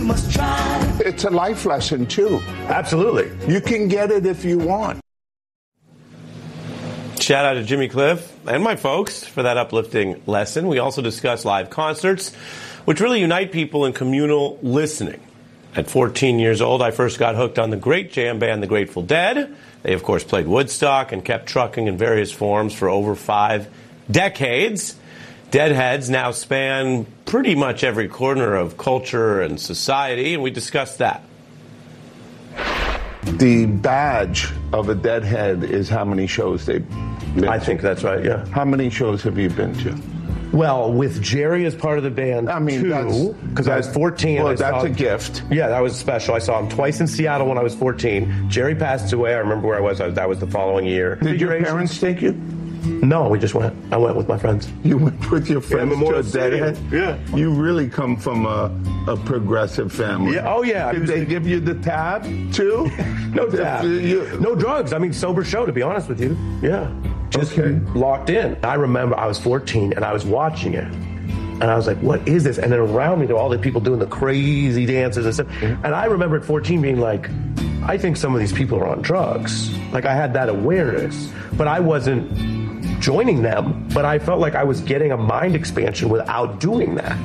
must try. It's a life lesson, too. Absolutely. You can get it if you want. Shout out to Jimmy Cliff and my folks for that uplifting lesson. We also discuss live concerts, which really unite people in communal listening. At 14 years old, I first got hooked on the great jam band, The Grateful Dead. They, of course, played Woodstock and kept trucking in various forms for over 5 decades. Deadheads now span pretty much every corner of culture and society, and we discussed that. The badge of a Deadhead is how many shows they've been to. I think that's right, yeah. How many shows have you been to? Well, with Jerry as part of the band, I mean, 2, because I was 14. Well, that's a gift. Yeah, that was special. I saw him twice in Seattle when I was 14. Jerry passed away. I remember where I was. That was the following year. Did your parents take you? No, we just went. I went with my friends. You went with your friends to a Deadhead? Yeah. You really come from a progressive family. Yeah. Oh, yeah. Did they give you the tab, too? No tab. No drugs. I mean, sober show, to be honest with you. Yeah. Just locked in. I remember I was 14, and I was watching it. And I was like, what is this? And then around me, there were all the people doing the crazy dances and stuff. And I remember at 14 being like, I think some of these people are on drugs. Like, I had that awareness. But I wasn't joining them, but I felt like I was getting a mind expansion without doing that.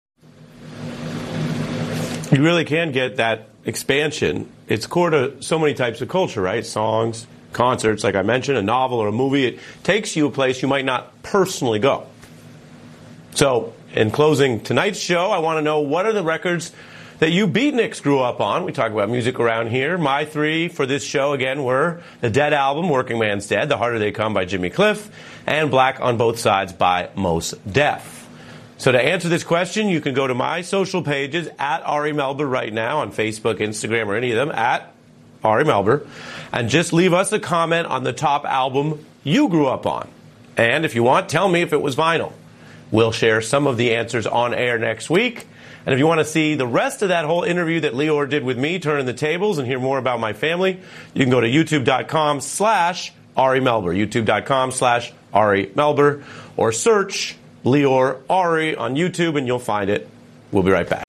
You really can get that expansion. It's core to so many types of culture, right? Songs, concerts, like I mentioned, a novel or a movie. It takes you a place you might not personally go. So, in closing tonight's show, I want to know, what are the records that you beatniks grew up on? We talk about music around here. My 3 for this show, again, were the Dead album, Working Man's Dead, The Harder They Come by Jimmy Cliff, and Black on Both Sides by Mos Def. So to answer this question, you can go to my social pages, at Ari Melber right now, on Facebook, Instagram, or any of them, at Ari Melber, and just leave us a comment on the top album you grew up on. And if you want, tell me if it was vinyl. We'll share some of the answers on air next week. And if you want to see the rest of that whole interview that Lior did with me, turning the tables, and hear more about my family, you can go to youtube.com/Ari Melber, youtube.com/Ari Melber, or search Lior Ari on YouTube, and you'll find it. We'll be right back.